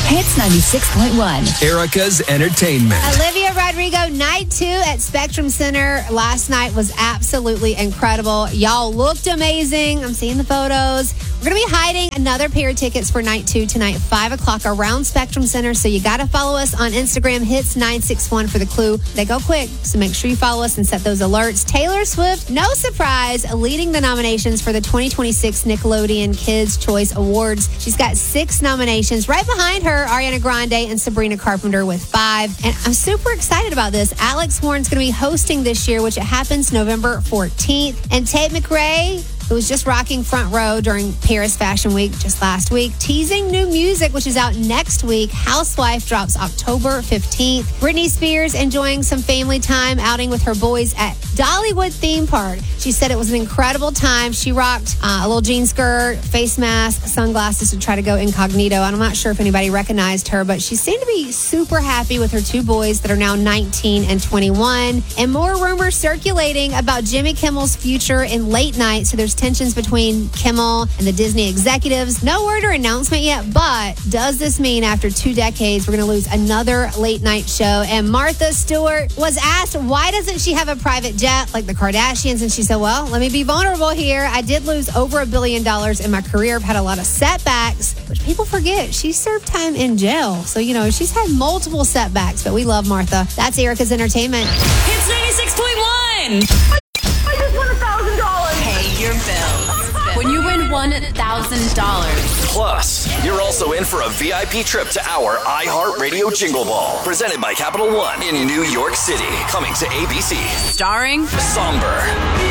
Hits 96.1. Erica's Entertainment. Olivia Rodrigo, night 2 at Spectrum Center last night was absolutely incredible. Y'all looked amazing. I'm seeing the photos. We're going to be hiding another pair of tickets for night 2 tonight, 5 o'clock around Spectrum Center. So you got to follow us on Instagram, Hits961 for the clue. They go quick, so make sure you follow us and set those alerts. Taylor Swift, no surprise, leading the nominations for the 2026 Nickelodeon Kids' Choice Awards. She's got 6 nominations. Right behind her, Ariana Grande and Sabrina Carpenter with 5. And I'm super excited about this. Alex Warren's going to be hosting this year, which it happens November 14th. And Tate McRae, who was just rocking front row during Paris Fashion Week just last week, teasing new music, which is out next week. Housewife drops October 15th. Britney Spears enjoying some family time outing with her boys at Dollywood theme park. She said it was an incredible time. She rocked a little jean skirt, face mask, sunglasses to try to go incognito. I'm not sure if anybody recognized her, but she seemed to be super happy with her 2 boys that are now 19 and 21. And more rumors circulating about Jimmy Kimmel's future in late night. So there's tensions between Kimmel and the Disney executives. No word or announcement yet, but does this mean after 2 decades we're going to lose another late night show? And Martha Stewart was asked, why doesn't she have a private jet like the Kardashians? And she said, well, let me be vulnerable here. I did lose over $1 billion in my career. I've had a lot of setbacks, which people forget. She served time in jail. So, she's had multiple setbacks, but we love Martha. That's Erica's Entertainment. Hits 96.1. I just won $1,000. Pay your bills. When you win $1,000. Plus, you're also in for a VIP trip to our iHeartRadio Jingle Ball, presented by Capital One in New York City. Coming to ABC. Starring Somber,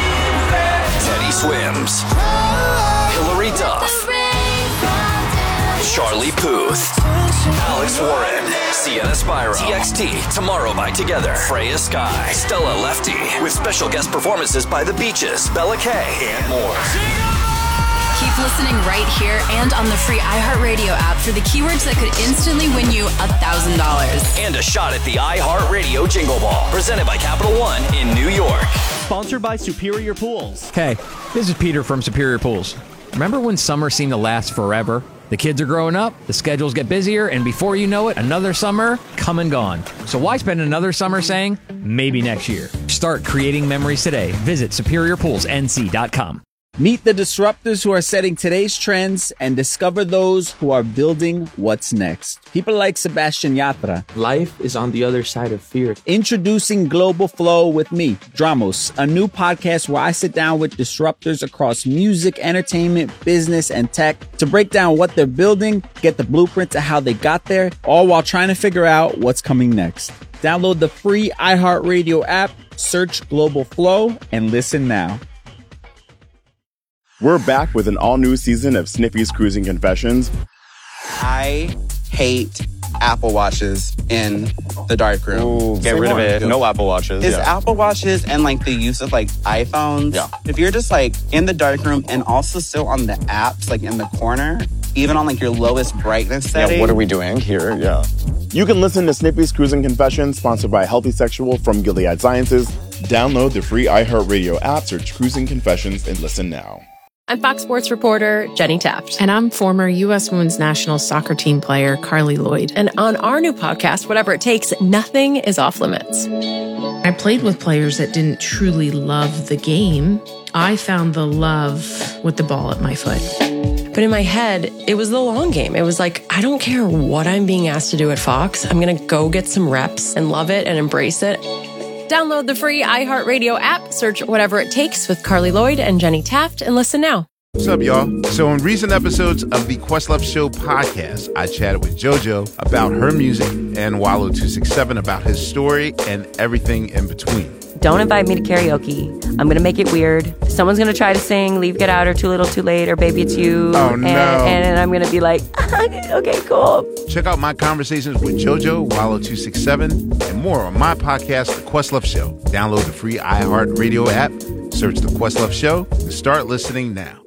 Teddy Swims, Hilary Duff, Charlie Puth, Alex Warren, Sienna Spyro, TXT, Tomorrow by Together, Freya Sky, Stella Lefty, with special guest performances by The Beaches, Bella Kay, and more. Keep listening right here and on the free iHeartRadio app for the keywords that could instantly win you $1,000. And a shot at the iHeartRadio Jingle Ball, presented by Capital One in New York. Sponsored by Superior Pools. Hey, this is Peter from Superior Pools. Remember when summer seemed to last forever? The kids are growing up, the schedules get busier, and before you know it, another summer come and gone. So why spend another summer saying, maybe next year? Start creating memories today. Visit SuperiorPoolsNC.com. Meet the disruptors who are setting today's trends and discover those who are building what's next. People like Sebastian Yatra. Life is on the other side of fear. Introducing Global Flow with me, Dramos, a new podcast where I sit down with disruptors across music, entertainment, business, and tech to break down what they're building, get the blueprint to how they got there, all while trying to figure out what's coming next. Download the free iHeartRadio app, search Global Flow, and listen now. We're back with an all-new season of Sniffy's Cruising Confessions. I hate Apple Watches in the darkroom. Ooh, get rid of it. No Apple Watches. Is Apple Watches and the use of iPhones. Yeah. If you're just in the darkroom and also still on the apps in the corner, even on your lowest brightness setting. Yeah, what are we doing here? Yeah. You can listen to Sniffy's Cruising Confessions, sponsored by Healthy Sexual from Gilead Sciences. Download the free iHeartRadio app, search Cruising Confessions, and listen now. I'm Fox Sports reporter Jenny Taft. And I'm former U.S. Women's National Soccer Team player Carly Lloyd. And on our new podcast, Whatever It Takes, nothing is off limits. I played with players that didn't truly love the game. I found the love with the ball at my foot. But in my head, it was the long game. It was I don't care what I'm being asked to do at Fox. I'm going to go get some reps and love it and embrace it. Download the free iHeartRadio app, search Whatever It Takes with Carly Lloyd and Jenny Taft, and listen now. What's up, y'all? So in recent episodes of the Questlove Show podcast, I chatted with JoJo about her music and Wallo267 about his story and everything in between. Don't invite me to karaoke. I'm going to make it weird. Someone's going to try to sing Leave, Get Out, or Too Little, Too Late, or Baby It's You. Oh, no. And I'm going to be like, okay, cool. Check out my conversations with JoJo, Wallo267, and more on my podcast, The Questlove Show. Download the free iHeartRadio app, search The Questlove Show, and start listening now.